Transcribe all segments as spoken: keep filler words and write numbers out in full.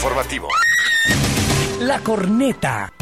informativo. La corneta.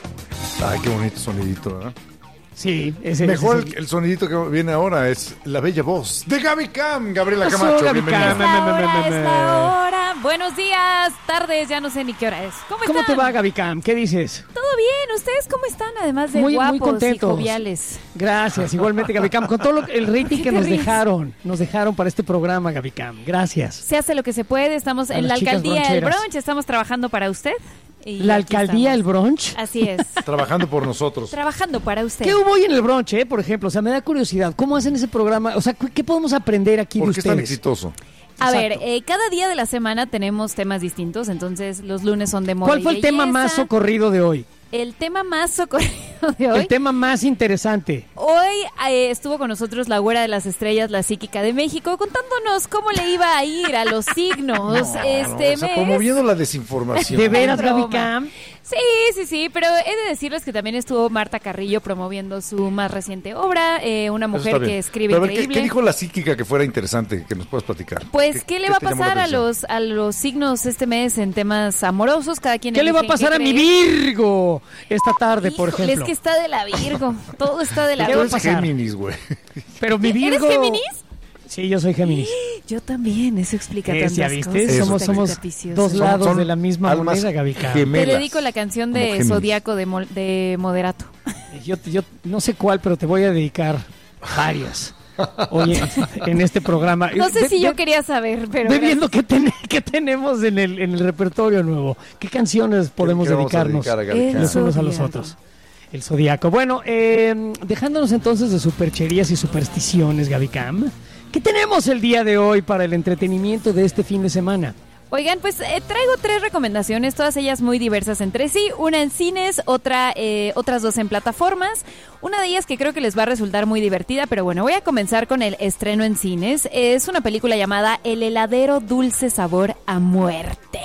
Ay, qué bonito sonidito, ¿eh? Sí, ese Mejor ese es el, el sonidito que viene ahora es la bella voz de Gaby Cam. Gabriela Pasó, Camacho, Gaby bienvenida. Cam. Es la hora, es la hora. Buenos días, tardes, ya no sé ni qué hora es. ¿Cómo están? ¿Cómo te va, Gaby Cam? ¿Qué dices? Todo bien, ¿ustedes cómo están? Además de Muy, muy guapos y contentos. joviales. Gracias, igualmente, Gaby Cam. Con todo lo- el rating ¿Qué que te nos ríes? dejaron, nos dejaron para este programa, Gaby Cam. Gracias. Se hace lo que se puede, estamos A en la las chicas alcaldía del broncheras. brunch, estamos trabajando para usted. y La aquí alcaldía, el estamos. brunch. Así es, Trabajando por nosotros. trabajando para usted. ¿Qué hubo hoy en el brunch, eh, por ejemplo? O sea, me da curiosidad. ¿Cómo hacen ese programa? O sea, ¿qué podemos aprender aquí de ¿Por qué es tan ustedes? exitoso? A Exacto. ver, eh, cada día de la semana tenemos temas distintos, entonces los lunes son de moda ¿Cuál y fue el tema belleza. más socorrido de hoy? El tema más socorrido de hoy. El tema más interesante. Hoy eh, estuvo con nosotros la güera de las estrellas, la psíquica de México, contándonos cómo le iba a ir a los signos este O sea, mes. promoviendo la desinformación. ¿De veras, broma. Gaby Cam? Sí, sí, sí, pero he de decirles que también estuvo Marta Carrillo promoviendo su más reciente obra, eh, una Eso mujer está bien. que escribe Pero a ver, ¿qué, increíble. qué dijo la psíquica que fuera interesante que nos puedas platicar? Pues, ¿qué, le va a te llamó pasar la a atención? los a los signos este mes en temas amorosos? Cada quien ¿Qué le va a elige en pasar a qué mi cree. Virgo esta tarde, por Híjole, ejemplo? es que está de la Virgo, todo está de la ¿Qué Tú va a Virgo. eres pasar? Géminis, güey. Pero mi ¿Eres Virgo... Géminis? Sí, yo soy Géminis. Yo también, eso explica Es, tantas ¿ya viste? cosas. Somos, Está somos capricioso. dos Son- lados son de la misma almas moneda, Gaby Cam. Te gemelas. dedico la canción Como de Géminis. Zodíaco de, Mo- de Moderato. Yo, yo no sé cuál, pero te voy a dedicar varias. Oye, en este programa. No sé Ve- si ve- yo quería saber, pero... Ve viendo qué, ten- qué tenemos en el, en el repertorio nuevo. ¿Qué canciones podemos ¿Qué le vamos a dedicarnos dedicar a Gaby El Cam? los unos a los Zodíaco. otros? El zodiaco. Bueno, eh, dejándonos entonces de supercherías y supersticiones, Gaby Cam, ¿qué tenemos el día de hoy para el entretenimiento de este fin de semana? Oigan, pues eh, traigo tres recomendaciones, todas ellas muy diversas entre sí. Una en cines, otra, eh, otras dos en plataformas. Una de ellas que creo que les va a resultar muy divertida, pero bueno, voy a comenzar con el estreno en cines. Es una película llamada El heladero dulce sabor a muerte.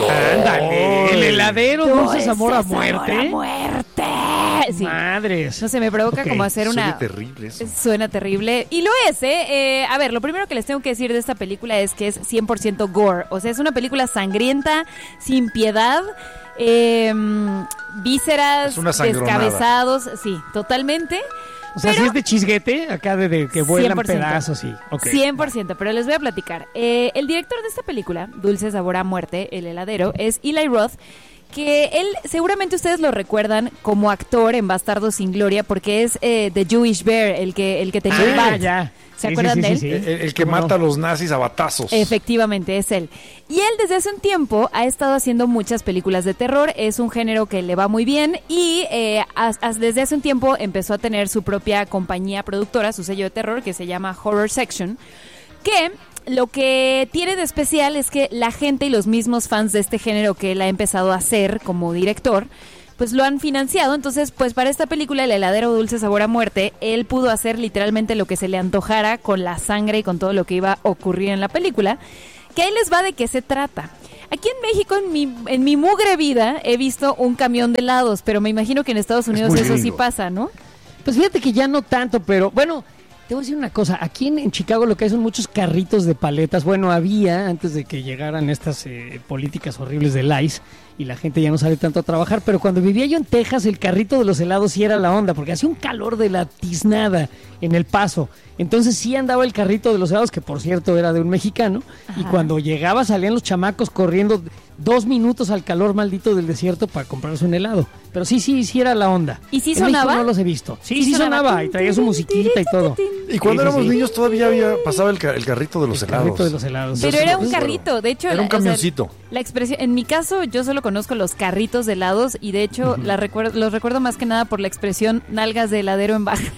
Ándale, el heladero dulce sabor a Sabor muerte. a muerte. Sí. Madres. No sé, me provoca Ok, como hacer Suena una... terrible eso. Suena terrible. Y lo es, ¿eh? ¿eh? A ver, lo primero que les tengo que decir de esta película es que es cien por ciento gore. O sea, es una película sangrienta, sin piedad, eh, vísceras, Es una sangronada. descabezados. Sí, totalmente. O sea, Pero- si es de chisguete, acá de, de que vuelan cien por ciento. pedazos, sí. Okay. cien por ciento, pero les voy a platicar. Eh, el director de esta película, Dulce Sabor a Muerte, El Heladero, es Eli Roth, que él, seguramente ustedes lo recuerdan como actor en Bastardos sin Gloria, porque es eh, The Jewish Bear, el que, el que tenía el Ah, bat. ya. ¿Se Sí, acuerdan sí, de sí, él? sí, El, sí. el que ¿Cómo no? mata a los nazis a batazos. Efectivamente, es él. Y él desde hace un tiempo ha estado haciendo muchas películas de terror, es un género que le va muy bien y eh, as- as- desde hace un tiempo empezó a tener su propia compañía productora, su sello de terror, que se llama Horror Section, que lo que tiene de especial es que la gente y los mismos fans de este género que él ha empezado a hacer como director, pues lo han financiado. Entonces, pues para esta película, El Heladero Dulce Sabor a Muerte, él pudo hacer literalmente lo que se le antojara con la sangre y con todo lo que iba a ocurrir en la película. Que ahí les va de qué se trata. Aquí en México, en mi, en mi mugre vida, he visto un camión de helados, pero me imagino que en Estados Unidos muy eso sí gringo. pasa, ¿no? Pues fíjate que ya no tanto, pero bueno, te voy a decir una cosa. Aquí en, en Chicago lo que hay son muchos carritos de paletas. Bueno, había antes de que llegaran estas eh, políticas horribles del ICE y la gente ya no sale tanto a trabajar. Pero cuando vivía yo en Texas, el carrito de los helados sí era la onda, porque hacía un calor de la tiznada en El Paso. Entonces sí andaba el carrito de los helados, que por cierto era de un mexicano. Y Ajá. cuando llegaba salían los chamacos corriendo dos minutos al calor maldito del desierto para comprarse un helado. Pero sí, sí, sí era la onda. ¿Y sí En México sonaba? no los he visto. Sí, sí, Sí sonaba. sonaba. Y traía su musiquita y todo. Y cuando Sí, sí, éramos sí. niños todavía había, pasaba el, ca- el carrito de los El helados. carrito de los helados. Pero Eso era lo un recuerdo. carrito, de hecho... Era la- un o sea, camioncito. la expresión, en mi caso, yo solo conozco los carritos de helados y de hecho la recuerdo, los recuerdo más que nada por la expresión nalgas de heladero en baja.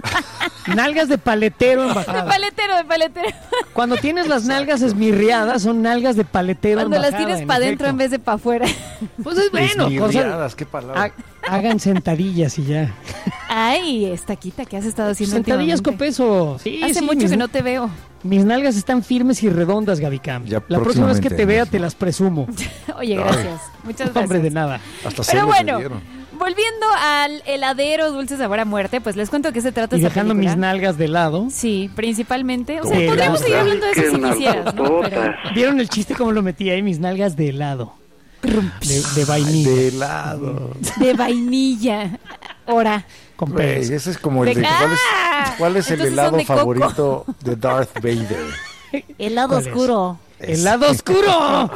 Nalgas de paletero en De bajada. paletero, de paletero. Cuando tienes las nalgas esmirriadas, son nalgas de paletero Cuando en las bajada. tienes en para adentro efecto. en vez de para afuera. Pues es bueno. Esmirriadas, cosas- qué palabra. ha- hagan sentadillas y ya. Ay, estaquita, ¿qué has estado haciendo Sentadillas con últimamente? peso. Sí, Hace sí, mucho mis, que no te veo. mis nalgas están firmes y redondas, Gaby Cam. Ya La próxima vez que te próximamente, vea ¿no? te las presumo. Oye, gracias. Muchas gracias. Hombre, de nada. Hasta Pero celos me bueno, dieron. volviendo al heladero dulce sabor a muerte, pues les cuento que se trata Y esta dejando película. mis nalgas de lado. Sí, principalmente. O sea, De podríamos lado. seguir hablando de eso Qué si quisieras, ¿no? Pero nalgototas. ¿Vieron el chiste cómo lo metí ahí? Mis nalgas de helado. de, de vainilla. De helado. De vainilla. Ahora. Con Güey, peras. ese es como el de... De- ¿Cuál es, ¡Ah! cuál es el Entonces son helado de coco. favorito de Darth Vader? Helado ¿Cuál es? oscuro. ¡Helado oscuro!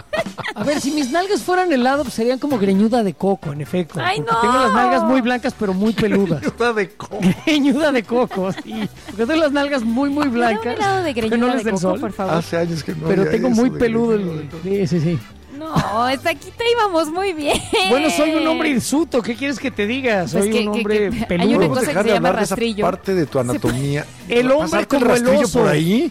A ver, si mis nalgas fueran helado, pues serían como greñuda de coco, en efecto. ¡Ay, Porque no! tengo las nalgas muy blancas, pero muy peludas. Está de coco. Greñuda de coco, sí. Porque tengo las nalgas muy, muy Dame blancas. un helado de porque greñuda no les de den coco, sol. por favor. Hace años que no Pero había tengo eso muy de peludo greñuda el... de Sí, sí, sí. No, hasta aquí te íbamos muy bien. Bueno, soy un hombre hirsuto. ¿Qué quieres que te diga? Soy Pues que- un que- hombre que- hay peludo. una ¿Podemos cosa que dejar se de llama hablar de esa rastrillo. parte de tu anatomía? El hombre ¿Pasarte como el el rastrillo oso. por ahí?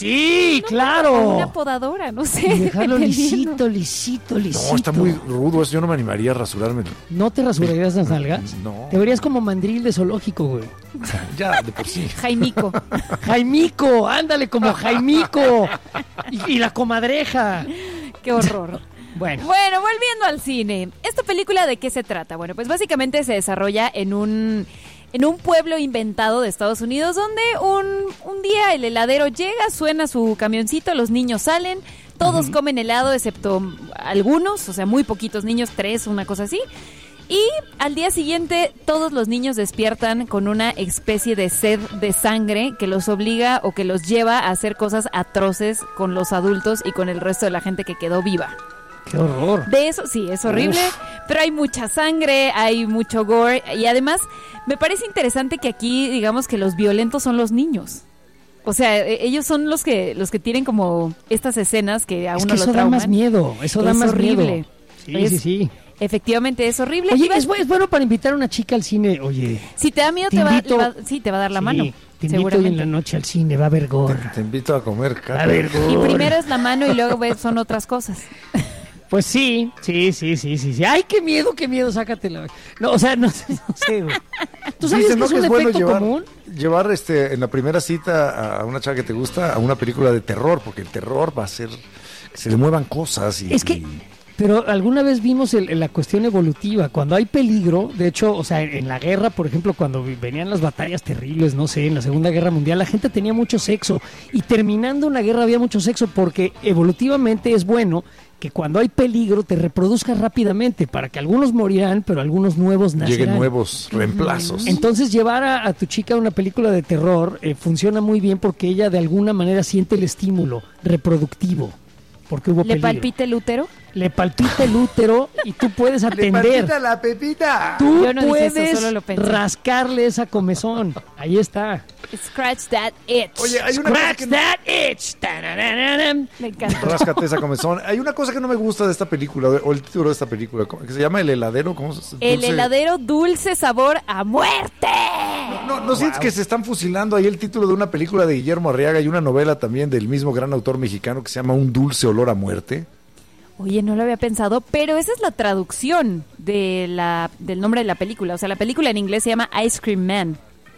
Sí, O claro. una podadora, no sé. Y dejarlo dependiendo. lisito, lisito, lisito. No, está muy rudo eso. Yo no me animaría a rasurarme. ¿No te rasurarías las nalgas? No. Te verías como mandril de zoológico, güey. Ya, de por sí. Jaimico. Jaimico, ándale como Jaimico. Y, y la comadreja. Qué horror. Bueno, Bueno, volviendo al cine. ¿Esta película de qué se trata? Bueno, pues básicamente se desarrolla en un, en un pueblo inventado de Estados Unidos donde un, un día el heladero llega, suena su camioncito, los niños salen, todos comen helado excepto algunos, o sea, muy poquitos niños, tres, una cosa así. Y al día siguiente todos los niños despiertan con una especie de sed de sangre que los obliga o que los lleva a hacer cosas atroces con los adultos y con el resto de la gente que quedó viva. qué horror. De eso, sí, es horrible, pero hay mucha sangre, hay mucho gore y además me parece interesante que aquí digamos que los violentos son los niños. O sea, e- ellos son los que los que tienen como estas escenas que a Es uno que lo eso da trauman. más miedo. Eso da Es más horrible. miedo. Sí, Es- sí, sí. Efectivamente es horrible. Oye, Iba- es, bu- es bueno para invitar a una chica al cine. Oye, si te da miedo te te, va, invito- le va- sí, te va a dar la sí, mano. te invito hoy seguramente. en la noche al cine. Va a haber gore. Te invito a comer, Va a haber Cata. Y gore. primero es la mano y luego ves, son otras cosas. Pues sí, sí, sí, sí, sí, sí. Ay, qué miedo, qué miedo, sácatela. No, o sea, no, sé, no sé, güey. ¿Tú sabes Dicen, que ¿no? es un que es bueno efecto llevar, común? llevar este, en la primera cita a una chava que te gusta a una película de terror, porque el terror va a ser que se le muevan cosas y... Es que, y- pero alguna vez vimos el- la cuestión evolutiva. Cuando hay peligro, de hecho, o sea, en, en la guerra, por ejemplo, cuando vi- venían las batallas terribles, no sé, en la Segunda Guerra Mundial, la gente tenía mucho sexo. Y terminando una guerra había mucho sexo porque evolutivamente es bueno que cuando hay peligro te reproduzcas rápidamente para que algunos morirán, pero algunos nuevos nacerán. lleguen nuevos reemplazos. Entonces llevar a, a tu chica a una película de terror eh, funciona muy bien porque ella de alguna manera siente el estímulo reproductivo. Porque hubo ¿Le peligro. palpita el útero? Le palpita el útero y tú puedes atender. la pepita! Tú Yo no dije eso, puedes solo lo pensé. rascarle esa comezón. Ahí está. Scratch that itch. Oye, hay una cosa Scratch que no- that itch. Tararararam. Me encanta. Ráscate esa comezón. Hay una cosa que no me gusta de esta película, o el título de esta película, ¿cómo- que se llama El heladero. ¿Cómo se El dulce? heladero dulce sabor a muerte. No, no sientes que se están fusilando ahí el título de una película de Guillermo Arriaga y una novela también del mismo gran autor mexicano que se llama Un dulce olor a muerte. Oye, no lo había pensado, pero esa es la traducción de la, del nombre de la película. O sea, la película en inglés se llama Ice Cream Man.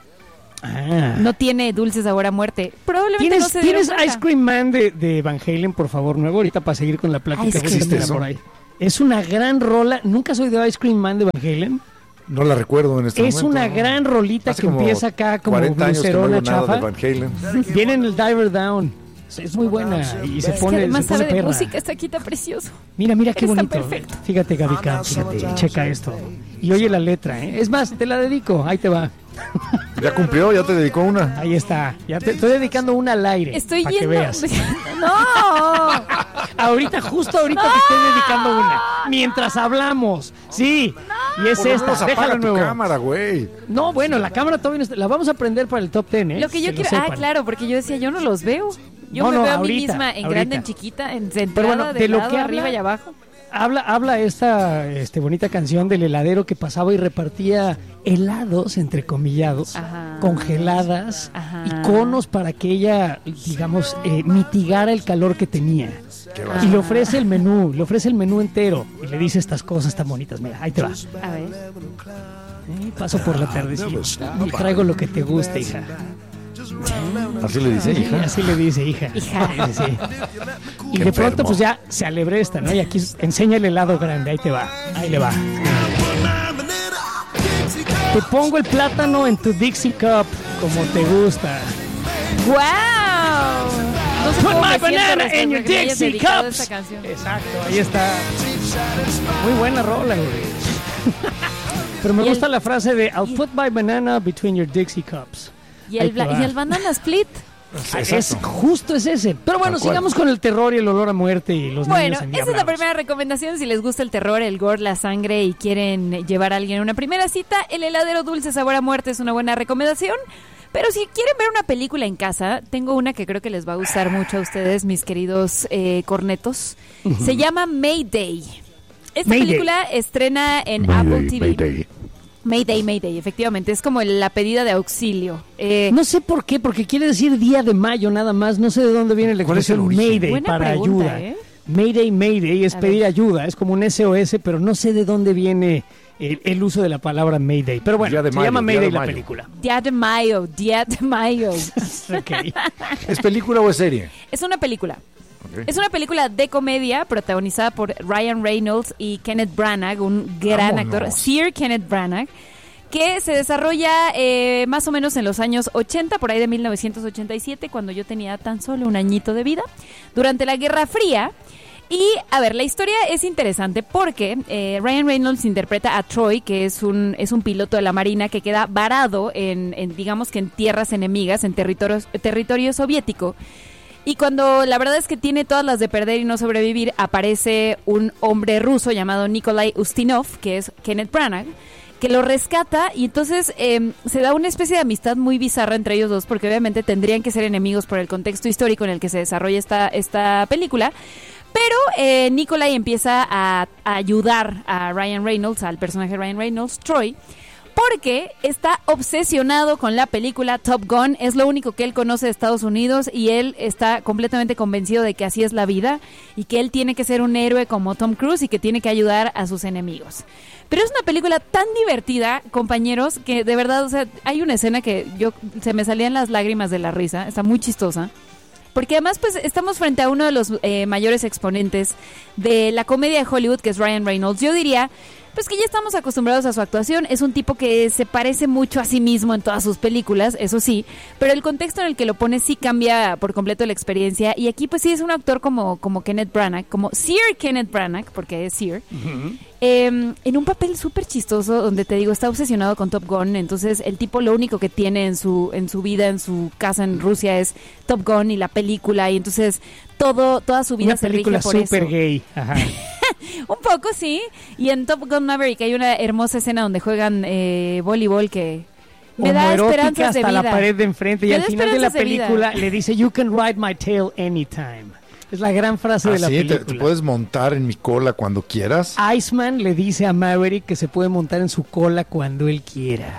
Ah. No tiene dulce sabor a muerte. Probablemente ¿Tienes, no se dieron ¿tienes cuenta. Ice Cream Man de, de Van Halen, por favor, nuevo? Ahorita para seguir con la plática. Ice búscatela Cream. ¿Existe por eso? ahí. Es una gran rola. Nunca soy de Ice Cream Man de Van Halen. No la recuerdo en este Es momento. una ¿no? gran rolita Hace que como empieza acá como cuarenta años que no blucerona oigo nada chafa. de Van Halen. Viene en el Diver Down. Es muy buena y se Es pone, que además se pone sabe de perra. música, está aquí tan precioso. Mira, mira qué Eres tan bonito. perfecto. Fíjate, Gavica, fíjate, checa esto. Y oye la letra, ¿eh? Es más, te la dedico, ahí te va. Ya cumplió, ya te dedicó una. Ahí está. Ya te estoy dedicando una al aire. Estoy para que yendo. veas. No. Ahorita, justo ahorita te estoy dedicando una. Mientras hablamos. Sí. Y es Por lo esta. menos apaga Déjala tu nuevo. cámara, güey. No, bueno, la cámara todavía no está. La vamos a prender para el top ten, ¿eh? Lo que yo Que lo quiero. Ah, sepan. claro, porque yo decía, yo no los veo. Yo No, me no, veo a mí ahorita, misma en ahorita. grande, en chiquita, en centrada, Pero bueno, de, de lo lado, que arriba habla- y abajo. Habla, habla esta este, bonita canción del heladero que pasaba y repartía helados, entrecomillados, Ajá. congeladas Ajá. y conos para que ella, digamos, eh, mitigara el calor que tenía. Qué Y le ofrece el menú, le ofrece el menú entero y le dice estas cosas tan bonitas. Mira, ahí te va. A ver. Eh, Paso por la tardecita y traigo lo que te gusta, hija. Así le dice, Y hija. así le dice, hija. Hija. Sí, sí. Y Qué de pronto, enfermo. pues ya se alebresta, ¿no? Y aquí enseña el helado grande, ahí te va, ahí le va. Te pongo el plátano en tu Dixie Cup, como te gusta. ¡Wow! no sé Put cómo my me siento banana respecto in a your que me hayas Dixie dedicado cups. esta canción. Exacto, ahí está. Muy buena rola, güey. Pero me Y gusta el- la frase de I'll y- put my banana between your Dixie cups. Y Ahí el, te bla- va. y el banana split. Ah, Exacto. es justo es ese. Pero bueno, Tal cual. sigamos con el terror y el olor a muerte y los Bueno, niños esa es la endiablados. primera recomendación. Si les gusta el terror, el gore, la sangre y quieren llevar a alguien a una primera cita, el heladero dulce sabor a muerte es una buena recomendación. Pero si quieren ver una película en casa, tengo una que creo que les va a gustar mucho a ustedes, mis queridos eh, cornetos. Se llama Mayday. Esta Mayday. película estrena en Apple T V. Mayday, Mayday, efectivamente. Es como la pedida de auxilio. Eh, No sé por qué, porque quiere decir día de mayo nada más. No sé de dónde viene la ¿Cuál es el expresión origen? Mayday Buena para pregunta, ayuda. ¿eh? Mayday, Mayday es A pedir ver. ayuda. Es como un S O S, pero no sé de dónde viene el, el uso de la palabra Mayday. Pero bueno, Día de se mayo, llama día Mayday de la mayo. película. Día de Mayo, Día de Mayo. Ok. ¿Es película o es serie? Es una película. Ok. Es una película de comedia protagonizada por Ryan Reynolds y Kenneth Branagh, un gran Vámonos. actor, Sir Kenneth Branagh, que se desarrolla eh, más o menos en los años ochenta, por ahí de mil novecientos ochenta y siete, cuando yo tenía tan solo un añito de vida, durante la Guerra Fría. Y, a ver, la historia es interesante porque eh, Ryan Reynolds interpreta a Troy, que es un, es un piloto de la Marina que queda varado en, en digamos que en tierras enemigas, en territorio, territorio soviético. Y cuando la verdad es que tiene todas las de perder y no sobrevivir, aparece un hombre ruso llamado Nikolai Ustinov, que es Kenneth Branagh, que lo rescata y entonces eh, se da una especie de amistad muy bizarra entre ellos dos, porque obviamente tendrían que ser enemigos por el contexto histórico en el que se desarrolla esta, esta película. Pero eh, Nikolai empieza a, a ayudar a Ryan Reynolds, al personaje de Ryan Reynolds, Troy, porque está obsesionado con la película Top Gun. Es lo único que él conoce de Estados Unidos y él está completamente convencido de que así es la vida y que él tiene que ser un héroe como Tom Cruise y que tiene que ayudar a sus enemigos. Pero es una película tan divertida, compañeros, que de verdad, o sea, hay una escena que yo se me salían las lágrimas de la risa. Está muy chistosa. Porque además, pues, estamos frente a uno de los eh, mayores exponentes de la comedia de Hollywood, que es Ryan Reynolds. Yo diría, pues, que ya estamos acostumbrados a su actuación. Es un tipo que se parece mucho a sí mismo en todas sus películas, eso sí. Pero el contexto en el que lo pone sí cambia por completo la experiencia. Y aquí, pues, sí es un actor como, como Kenneth Branagh, como Sir Kenneth Branagh, porque es Sir. Uh-huh. Eh, en un papel súper chistoso, donde te digo, está obsesionado con Top Gun. Entonces el tipo lo único que tiene en su en su vida, en su casa en Rusia, es Top Gun y la película. Y entonces todo toda su vida una se rige película por eso. súper gay. Ajá. Un poco, sí. Y en Top Gun Maverick hay una hermosa escena donde juegan eh, voleibol que me da esperanzas de hasta vida. la pared de enfrente. Y Me al da final de la esperanzas de vida. película le dice, "You can ride my tail anytime". Es la gran frase de la Así, película. te, te puedes montar en mi cola cuando quieras. Iceman le dice a Maverick que se puede montar en su cola cuando él quiera.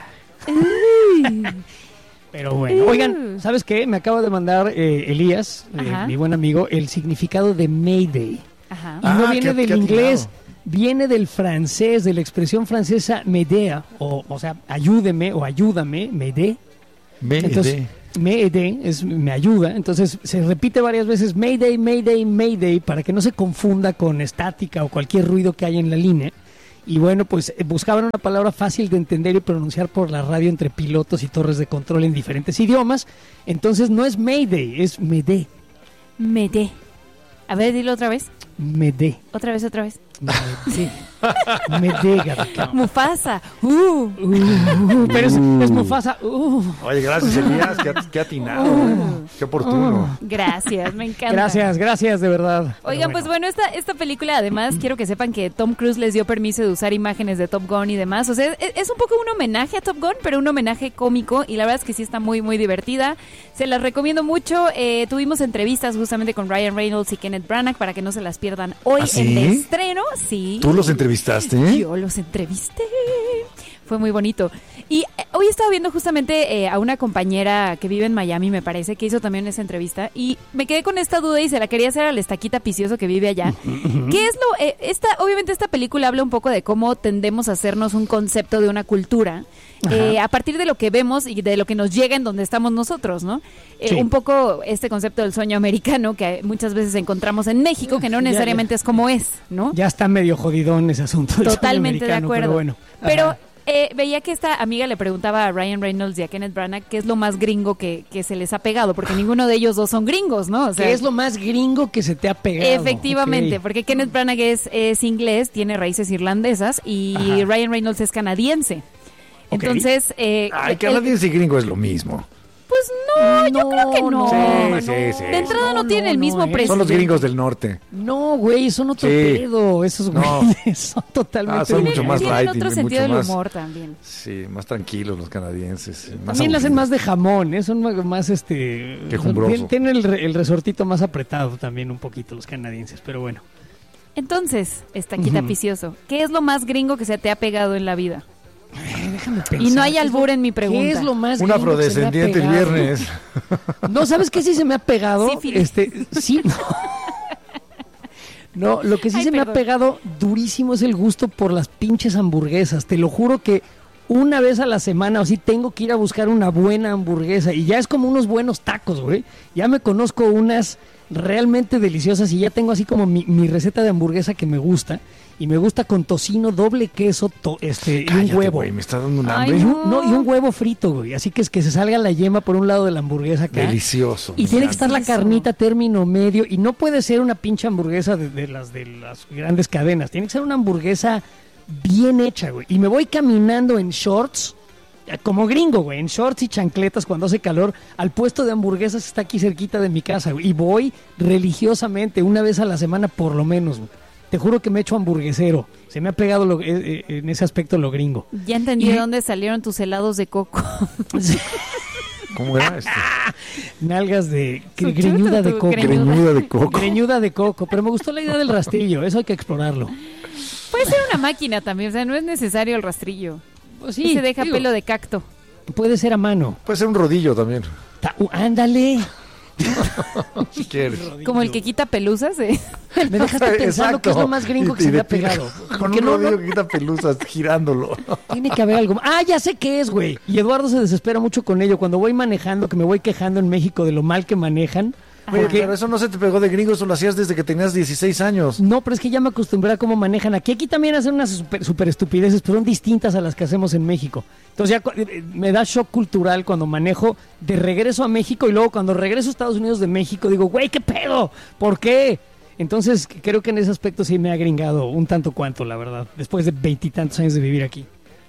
Pero bueno, oigan, ¿sabes qué? Me acaba de mandar eh, Elías, eh, mi buen amigo, el significado de Mayday. Ajá. Y no Ah, viene qué- del qué inglés, atinado. viene del francés, de la expresión francesa Médea, o, o sea, ayúdeme o ayúdame, Médé. Me Entonces, Mayday es me ayuda, entonces se repite varias veces Mayday, Mayday, Mayday para que no se confunda con estática o cualquier ruido que haya en la línea. Y bueno, pues eh, buscaban una palabra fácil de entender y pronunciar por la radio entre pilotos y torres de control en diferentes idiomas. Entonces no es Mayday, es Médé. Médé. A ver, dilo otra vez. Médé. Otra vez, otra vez. Médé. Médé, Gabriel. Mufasa. Uh. Uh, uh, pero es, es Mufasa. Uh. Oye, gracias, Elías. Qué, qué atinado. Qué oportuno. Gracias, me encanta. Gracias, gracias, de verdad. Oigan, Pero pues bueno, esta, esta película además quiero que sepan que Tom Cruise les dio permiso de usar imágenes de Top Gun y demás. O sea, es, es un poco un homenaje a Top Gun, pero un homenaje cómico y la verdad es que sí está muy, muy divertida. Se las recomiendo mucho. Eh, tuvimos entrevistas justamente con Ryan Reynolds y Kenneth Branagh para que no se las pierdan hoy ¿Ah, sí? en el estreno. Sí. ¿Tú los entrevistaste? Yo los entrevisté. Fue muy bonito. Y eh, hoy estaba viendo justamente eh, a una compañera que vive en Miami, me parece, que hizo también esa entrevista. Y me quedé con esta duda y se la quería hacer al Estaquita Picioso que vive allá. ¿Qué es lo...? Eh, esta, obviamente esta película habla un poco de cómo tendemos a hacernos un concepto de una cultura eh, a partir de lo que vemos y de lo que nos llega en donde estamos nosotros, ¿no? Eh, Sí. Un poco este concepto del sueño americano que muchas veces encontramos en México, que no Ya, necesariamente ya. es como es, ¿no? ya está medio jodidón ese asunto. del Totalmente sueño de americano, acuerdo. Pero bueno. Pero Ajá. eh, veía que esta amiga le preguntaba a Ryan Reynolds y a Kenneth Branagh qué es lo más gringo que, que se les ha pegado, porque ninguno de ellos dos son gringos, ¿no? O sea, ¿qué es lo más gringo que se te ha pegado? Efectivamente, Okay. porque Kenneth Branagh es, es inglés, tiene raíces irlandesas y Ajá. Ryan Reynolds es canadiense. Ok. Entonces, eh, Ay, el- canadiense y gringo es lo mismo. pues no, yo creo que no. Sí, sí, sí. De entrada no, tiene el mismo ¿eh? presidente. Son los gringos del norte. No, güey, son otro Sí. pedo. Esos No. güeyes son totalmente... Ah, son mucho más Tienen light y otro mucho sentido del más- humor también. Sí, más tranquilos los canadienses. Más También le hacen aburridos. más de jamón, ¿eh? Son más, más, este... Quejumbroso. son- Tienen el, re- el resortito más apretado también un poquito los canadienses, pero bueno. Entonces, Estaquita Ujú. Picioso, ¿qué es lo más gringo que se te ha pegado en la vida? Eh, déjame pensar. Y no hay ¿qué es albur lo- en mi pregunta. ¿Qué es lo más Un gringo que se me ha afrodescendiente el pegado? viernes. No, ¿sabes qué sí se me ha pegado? Sífilis. Este, sí, no. No, lo que sí Ay, se me ha perdón. pegado durísimo es el gusto por las pinches hamburguesas. Te lo juro que una vez a la semana o así tengo que ir a buscar una buena hamburguesa y ya es como unos buenos tacos, güey. Ya me conozco unas realmente deliciosas y ya tengo así como mi, mi receta de hamburguesa que me gusta y me gusta con tocino, doble queso, to- este y Cállate, un huevo. güey, me está dando un Ay, hambre. Y un- no, y un huevo frito, güey. Así que es que se salga la yema por un lado de la hamburguesa acá. Delicioso. Y me tiene que encanta. estar la Eso. carnita término medio y no puede ser una pinche hamburguesa de, de las de las grandes cadenas. Tiene que ser una hamburguesa bien hecha, güey. Y me voy caminando en shorts, eh, como gringo, güey, en shorts y chancletas cuando hace calor, al puesto de hamburguesas que está aquí cerquita de mi casa, güey. Y voy religiosamente una vez a la semana por lo menos, güey. Te juro que me he hecho hamburguesero. Se me ha pegado lo- eh, eh, en ese aspecto lo gringo. Ya entendí Y- de dónde salieron tus helados de coco. Sí. ¿Cómo era este? Nalgas de Su greñuda de chutu, coco. greñuda. Greñuda de coco. Greñuda de coco, pero me gustó la idea del rastrillo, eso hay que explorarlo. Puede ser una máquina también, o sea, no es necesario el rastrillo. Pues Y se deja digo, pelo de cacto. puede ser a mano. Puede ser un rodillo también, Ta- uh, ándale. si quieres. Como el que quita pelusas. ¿eh? Me dejaste pensando que es lo más gringo que Y- y se me de- ha pegado. Con Porque un no, rodillo no, que quita pelusas girándolo. tiene que haber algo. Ah, ya sé qué es, güey. Y Eduardo se desespera mucho con ello. Cuando voy manejando, que me voy quejando en México de lo mal que manejan. Oye, Porque pero eso no se te pegó de gringo, eso lo hacías desde que tenías dieciséis años. no, pero es que ya me acostumbré a cómo manejan aquí. Aquí también hacen unas super, super estupideces, pero son distintas a las que hacemos en México. Entonces ya cu- eh, me da shock cultural cuando manejo de regreso a México y luego cuando regreso a Estados Unidos de México digo, güey, ¿qué pedo? ¿Por qué? Entonces creo que en ese aspecto sí me ha gringado un tanto cuanto, la verdad, después de veintitantos años de vivir aquí.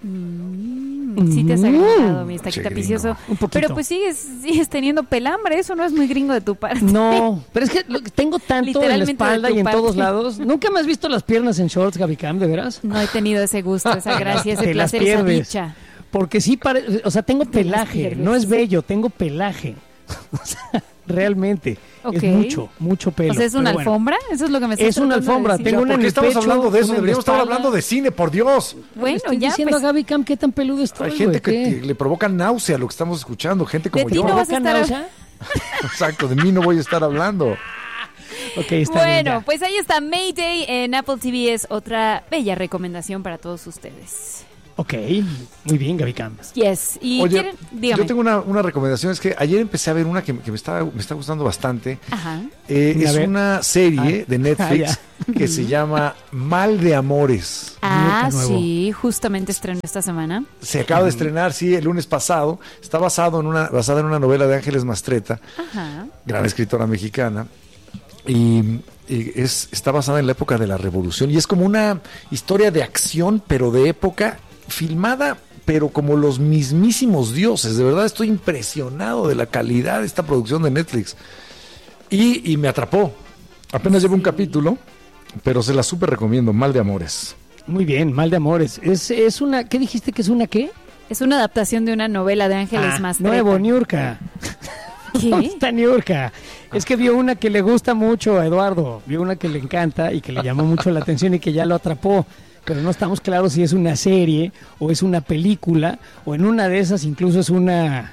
Sí te has agregado, mi Che, estaquita gringo. picioso. Un poquito. Pero pues sigues, sigues teniendo pelambre, eso no es muy gringo de tu parte. No, pero es que lo que tengo tanto en la Literalmente espalda de tu y en parte. todos lados. ¿Nunca me has visto las piernas en shorts, Gaby Cam, de veras? No he tenido ese gusto, esa gracia, ese Te las placer, esa pierdes. dicha. Porque sí, pare- o sea, tengo Te las pelaje, pierdes. no es bello, tengo pelaje. O sea, realmente, Ok. es mucho, mucho pelo. O sea, ¿es una pero bueno. alfombra? Eso es lo que me estás Es una tratando de alfombra, decir. tengo Ya, una ¿por en qué el estamos pecho, hablando de eso? una en la Deberíamos estar espalda. hablando de cine, por Dios. Bueno, Estoy ya, diciendo pues, a Gaby Cam qué tan peludo estoy, Hay gente güey, que ¿qué? te- le provoca náusea lo que estamos escuchando, gente como De ti yo. no vas a ¿Provoca estar- náusea? Exacto, de mí no voy a estar hablando. Ok, está bien, bueno, ya. pues ahí está Mayday en Apple T V, es otra bella recomendación para todos ustedes. Ok, muy bien, Gaby Cam. Yes, y Oye, quieren, dígame. yo tengo una, una recomendación, es que ayer empecé a ver una que, que me, está, me está gustando bastante. Ajá. Eh, A es ver. una serie Ah. de Netflix Ah, que se llama Mal de Amores. Ah, Nunca nuevo. sí, justamente estrenó esta semana. Se acaba de estrenar, sí, el lunes pasado. Está basado en una, basada en una novela de Ángeles Mastretta, Ajá. gran escritora mexicana. Y, y es, está basada en la época de la Revolución. Y es como una historia de acción, pero de época, filmada, pero como los mismísimos dioses. De verdad estoy impresionado de la calidad de esta producción de Netflix. Y, y me atrapó. Apenas llevo un capítulo, pero se la súper recomiendo. Mal de Amores. Muy bien, Mal de Amores. Es, es una, ¿qué dijiste que es una qué? Es una adaptación de una novela de Ángeles Ah, Mastretta. nuevo, Niurka. ¿Dónde ¿Qué? está Niurka? Es que vio una que le gusta mucho a Eduardo, vio una que le encanta y que le llamó mucho la atención y que ya lo atrapó, pero no estamos claros si es una serie o es una película o en una de esas incluso es una...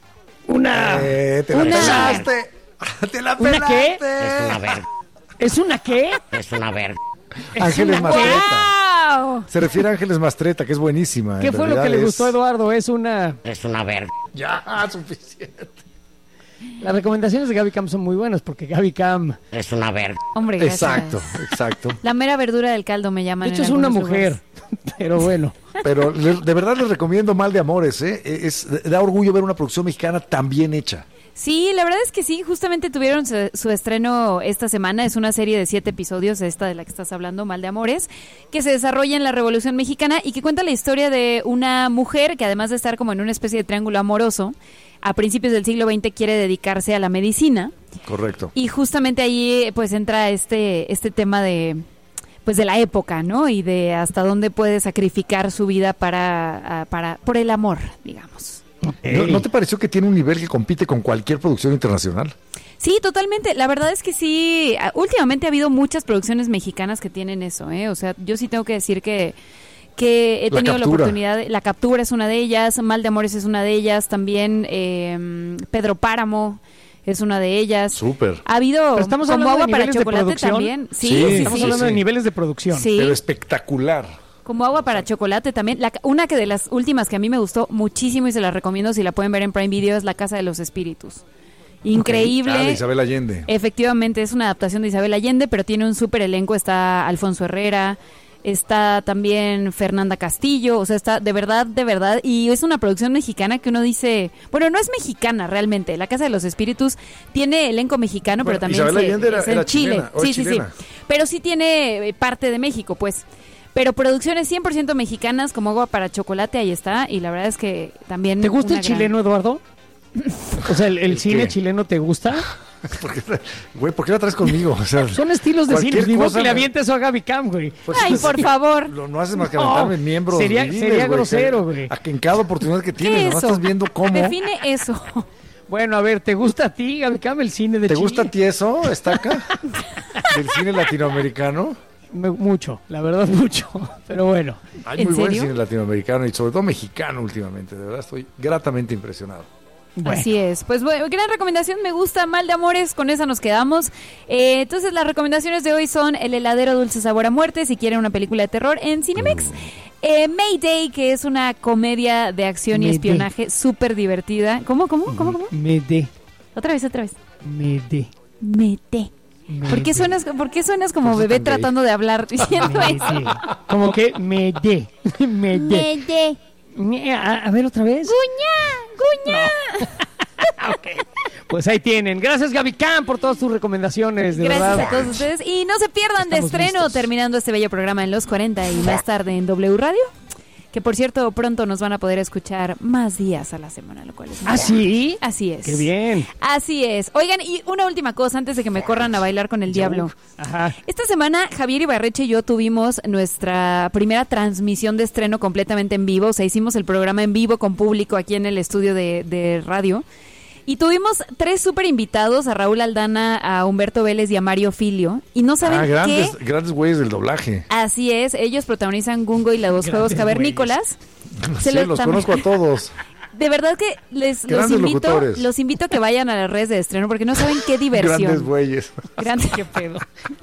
Una... Eh, te la una- pelaste. Te la ¿Una pelaste. qué? Es una verga, ¿Es una qué? es una verga. Ángeles Mastretta. ¡Wow! Se refiere a Ángeles Mastretta, que es buenísima. ¿Qué En fue lo que realidad le es- gustó a Eduardo? Es una... Es una verga. Ya, suficiente. Las recomendaciones de Gaby Cam son muy buenas porque Gaby Cam, Es una verga. Hombre, gracias. Exacto, exacto. La mera verdura del caldo me llaman. de hecho, en es una algunos mujer. lugares. pero bueno. Pero le- de verdad les recomiendo Mal de Amores, ¿eh? Es, da orgullo ver una producción mexicana tan bien hecha. Sí, la verdad es que sí, justamente tuvieron su, su estreno esta semana, es una serie de siete episodios, esta de la que estás hablando, Mal de Amores, que se desarrolla en la Revolución Mexicana y que cuenta la historia de una mujer que además de estar como en una especie de triángulo amoroso, a principios del siglo veinte quiere dedicarse a la medicina Correcto. y justamente ahí pues entra este, este tema de... pues de la época, ¿no? Y de hasta dónde puede sacrificar su vida para, ah, para por el amor, digamos. ¿No, ¿No te pareció que tiene un nivel que compite con cualquier producción internacional? Sí, totalmente. La verdad es que sí, ah, últimamente ha habido muchas producciones mexicanas que tienen eso, ¿eh? O sea, yo sí tengo que decir que que he La tenido la, Captura. oportunidad, de- La Captura es una de ellas, Mal de Amores es una de ellas, también eh, Pedro Páramo es una de ellas. Súper. Ha habido Pero estamos como hablando agua de para niveles de chocolate producción. también. Sí, Sí, sí, Estamos sí. hablando sí. de niveles de producción. Sí. Pero espectacular. Como agua para chocolate también. La, una que de las últimas que a mí me gustó muchísimo y se la recomiendo si la pueden ver en Prime Video es La Casa de los Espíritus. Increíble. Ah, de Isabel Allende. Efectivamente, es una adaptación de Isabel Allende, pero tiene un súper elenco. Está Alfonso Herrera, está también Fernanda Castillo, o sea, está de verdad, de verdad. Y es una producción mexicana que uno dice, bueno, no es mexicana realmente. La Casa de los Espíritus tiene elenco mexicano, Bueno, pero también Isabel se- Allende era- es en era Chile. chilena, o es Sí, sí, sí. chilena. Pero sí tiene eh, parte de México, pues. Pero producciones cien por ciento mexicanas como agua para chocolate, ahí está. Y la verdad es que también... ¿Te gusta una el gran- chileno, Eduardo? O sea, ¿el, el ¿El cine qué? chileno te gusta? ¿Por qué, güey, ¿por qué la traes conmigo? O sea, Son estilos de cualquier cine. Digo cosa que le me- avientes eso a Gaby Cam, güey. pues, Ay, por favor. Lo, no haces más que aventarme No, miembros. sería- viriles, sería güey, grosero, que- güey. a que en cada oportunidad que ¿Qué tienes, es no eso? estás viendo cómo. Define eso. Bueno, a ver, ¿te gusta a ti, Gaby Cam, el cine de ¿Te Chile? gusta a ti eso, Estaca? ¿Del cine latinoamericano? Me- mucho, la verdad, mucho. Pero bueno. Hay ¿En muy buen serio? cine latinoamericano y sobre todo mexicano últimamente. De verdad, estoy gratamente impresionado. Bueno. Así es. Pues bueno, gran recomendación, me gusta, Mal de Amores, con esa nos quedamos. Eh, entonces las recomendaciones de hoy son El heladero dulce sabor a muerte, si quieren una película de terror en Cinemex. Eh, Mayday, que es una comedia de acción y Mayday. espionaje súper divertida. ¿Cómo, cómo, cómo, cómo? Me de, Otra vez, otra vez. me de. Mete. me ¿Por qué de, suenas, ¿por qué suenas como Por eso bebé tan gay. tratando de hablar diciendo me eso? de. Como que me de, me de. Mete. Me- A, a ver otra vez. Guña, guña. Pues ahí tienen. Gracias, Gaby Cam, por todas tus recomendaciones, de Gracias verdad. a todos ustedes. Y no se pierdan de Estamos estreno listos. terminando este bello programa en los cuarenta y más tarde en W Radio. Que por cierto, pronto nos van a poder escuchar más días a la semana, lo cual es muy ¿Ah, bien. sí? Así es. Qué bien. Así es. Oigan, y una última cosa antes de que me corran a bailar con el diablo. Ajá. Esta semana Javier Ibarreche y yo tuvimos nuestra primera transmisión de estreno completamente en vivo. O sea, hicimos el programa en vivo con público aquí en el estudio de, de radio. Y tuvimos tres súper invitados, a Raúl Aldana, a Humberto Vélez y a Mario Filio. Y no saben Ah, qué... grandes, grandes güeyes del doblaje. Así es, ellos protagonizan Gungo y los Grandes Juegos Cavernícolas. Se Sí, los los tam- conozco a todos. De verdad que les los Grandes invito, locutores. los invito a que vayan a las redes de estreno porque no saben qué diversión. Grandes güeyes. Grande. Qué pedo.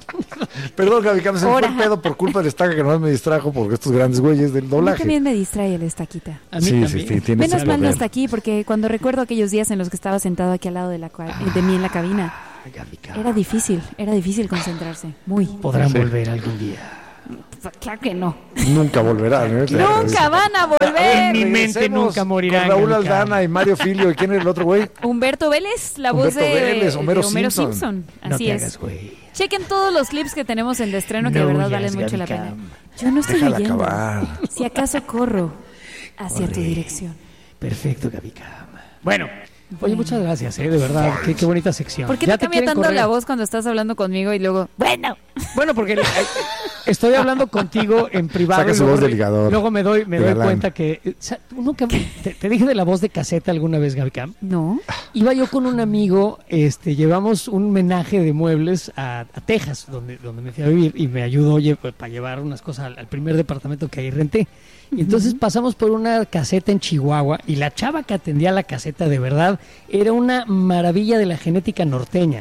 Perdón, Gaby Cam, se me fue Ahora. el pedo por culpa del Estaca que nomás me distrajo porque estos grandes güeyes del A mí doblaje. también me distrae el estaquita. A mí Sí, también. sí, sí, tienes Menos que mal no ver. está aquí porque cuando recuerdo aquellos días en los que estaba sentado aquí al lado de, la cua- de mí en la cabina, Gaby Cam. era difícil, era difícil concentrarse. Muy. Podrán Sí. volver algún día. Claro que no. Nunca volverán. ¿eh? Nunca van a En volver. mi mente Regresemos nunca morirán, Con Raúl Gaby Cam. Aldana y Mario Filio. ¿Y quién es el otro güey? Humberto Vélez, la voz Humberto de, Vélez, de Homero Homero Simpson. Simpson. No Así te es. hagas, güey. Chequen todos los clips que tenemos en de estreno que No de verdad huyas, valen mucho la Gaby pena. Cam. Yo no estoy Déjala huyendo. acabar. Si acaso corro hacia tu Corre. dirección. Perfecto, Gaby Cam. Bueno, oye, muchas gracias, ¿eh? De verdad. Qué, qué bonita sección. ¿Por qué Ya te cambia quieren tanto correr. la voz cuando estás hablando conmigo y luego, bueno? Bueno, porque le- estoy hablando contigo en privado. Saca y su luego voz de re- ligador. Luego me doy, me De doy galán. cuenta que... eh, sa- tú nunca me- te, te dije de la voz de caseta alguna vez, Gaby Cam. No. Iba yo con un amigo, este, llevamos un menaje de muebles a, a Texas, donde, donde me fui a vivir, y me ayudó oye, pues, para llevar unas cosas al, al primer departamento que ahí renté. Y entonces pasamos por una caseta en Chihuahua, y la chava que atendía la caseta, de verdad, era una maravilla de la genética norteña.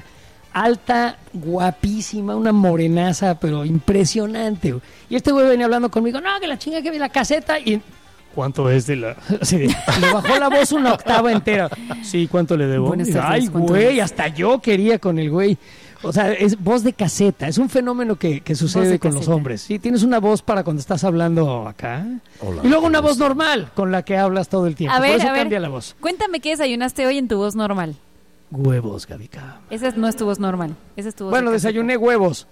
Alta, guapísima, una morenaza, pero impresionante. Güey. Y este güey venía hablando conmigo, no, que la chinga que vi la caseta, y... ¿Cuánto es de la...? Así de- le bajó la voz una octava entera. Sí, ¿cuánto le debo? Buenas Y, tardes, Ay, ¿cuánto güey, es? hasta yo quería con el güey. O sea, es voz de caseta. Es un fenómeno que, que sucede con los hombres. Sí, tienes una voz para cuando estás hablando acá. Hola, y luego una voz normal con la que hablas todo el tiempo. A ver, Por eso a ver, cambia la voz. Cuéntame qué desayunaste hoy en tu voz normal. Huevos, Gabica. Esa no es tu voz normal. Esa es tu voz Bueno, de caseta. desayuné huevos.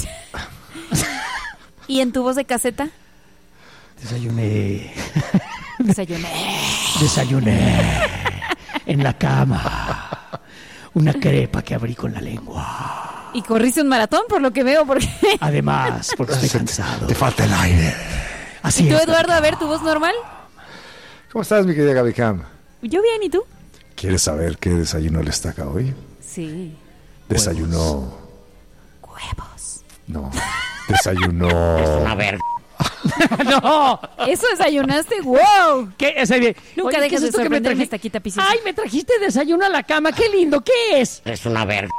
¿Y en tu voz de caseta? Desayuné. Desayuné. Desayuné. En la cama. Una crepa que abrí con la lengua. Y corriste un maratón, por lo que veo, porque... Además, porque estoy cansado. Te falta el aire. Así ¿Y tú, es, Eduardo, Gabica. a ver, tu voz normal? ¿Cómo estás, mi querida Gaby Cam? Yo bien, ¿y tú? ¿Quieres saber qué desayunó el estaca hoy? Sí. Desayunó... Huevos. No. Desayunó... Una verga. No. ¿Eso desayunaste? ¡Wow! ¿Qué? O sea, de- Nunca oye, ¿qué dejes es de esto que me sorprenderme, trajiste? Estaquita Piciosa. Ay, me trajiste desayuno a la cama. Qué lindo. ¿Qué es? Es una verga.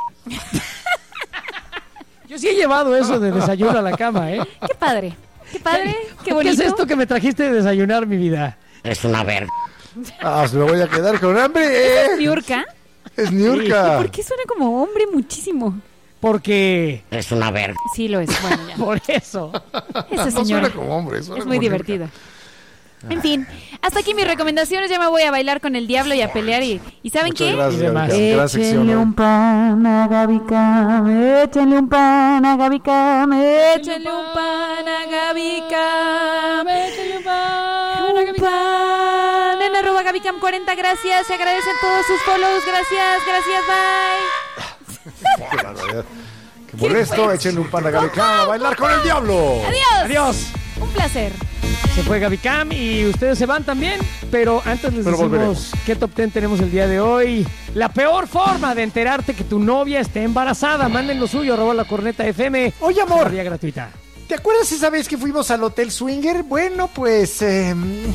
Yo sí he llevado eso de desayuno a la cama, ¿eh? ¡Qué padre! ¡Qué padre! ¡Qué bonito! ¿Qué es esto que me trajiste de desayunar, mi vida? Es una verga. Ah, pues me voy a quedar con hambre. ¿eh? ¿Niurka? Es Niurka. ¿Por qué suena como hombre muchísimo? Porque... Es una verga. Sí lo es. Bueno, ya. Por eso. Ese No señor suena como hombre, suena es muy como divertido. En fin, hasta aquí mis recomendaciones. Ya me voy a bailar con el diablo y a pelear. ¿Y, ¿y saben Muchas qué? gracias, Y demás. Gaby Cam. Gran sección. Échenle ¿no? un pan a Gaby Cam, échenle un pan a Gaby Cam, échenle un pan a Gaby Cam, échenle un pan a Gaby Cam. En arroba Gaby Cam cuarenta, gracias. Se agradecen todos sus follows. Gracias, gracias, bye. Qué barbaridad. Qué molesto. Échenle un pan a Gaby Cam a bailar con el diablo. Adiós. Adiós. Un placer. Se fue Gaby Cam y ustedes se van también. Pero antes les Pero decimos volveremos. qué top ten tenemos el día de hoy. La peor forma de enterarte que tu novia esté embarazada. Manden lo suyo, arroba la corneta F M. Oye, amor. Vía gratuita. ¿Te acuerdas esa vez que fuimos al Hotel Swinger? Bueno, pues... eh,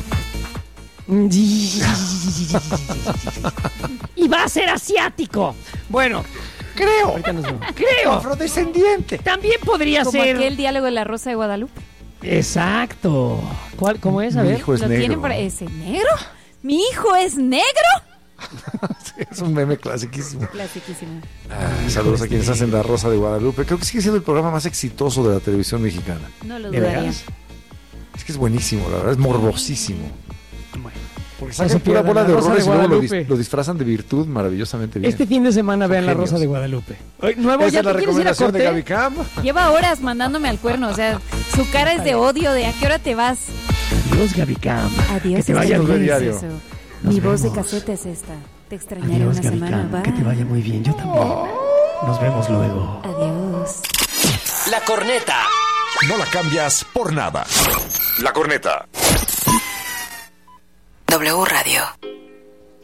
Y va a ser asiático. Bueno, creo. ahorita nos vemos. Creo. Afrodescendiente. También podría Como ser. aquel diálogo de la Rosa de Guadalupe. Exacto. ¿Cuál, ¿Cómo es? A Mi ver. hijo es ¿Lo negro. tienen por ahí? ¿Es negro? ¿Mi hijo es negro? Es un meme clasiquísimo. Clasiquísimo. Ah, saludos a quienes hacen La Rosa de Guadalupe. Creo que sigue siendo el programa más exitoso de la televisión mexicana. No lo ¿De dudaría. veras? Es que es buenísimo, la verdad, es morbosísimo. Bueno. Porque No sacan se pura pierdan bola La de Rosa horrores de y luego lo, Guadalupe. dis- lo disfrazan de virtud maravillosamente bien. Este fin de semana Son vean La genios. Rosa de Guadalupe. Oye, nuevo, Esa ¿ya es la te quieres ir a recomendación de Gaby corte? Cam. Lleva horas mandándome al cuerno, o sea, su cara es de odio, de ¿a qué hora te vas? Adiós, Gaby Cam. Adiós, Que te vaya Nos bien. vemos diario. eso. Nos Mi voz de vemos. caseta es esta. Te extrañaré Adiós, una Gaby semana. Cam. Bye. Que te vaya muy bien. Yo también. Nos vemos luego. Adiós. La corneta. No la cambias por nada. La corneta. W Radio.